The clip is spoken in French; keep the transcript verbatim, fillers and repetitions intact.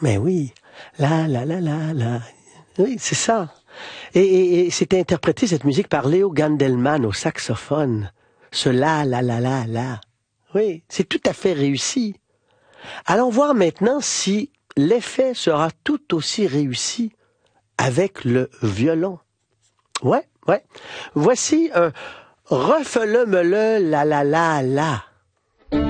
Mais oui. La, la, la, la, la. Oui, c'est ça. Et, et, et c'était interprété, cette musique, par Léo Gandelman au saxophone. Ce la, la, la, la, la. Oui, c'est tout à fait réussi. Allons voir maintenant si l'effet sera tout aussi réussi avec le violon. Ouais, ouais. Voici un refle-me-le, la, la, la, la.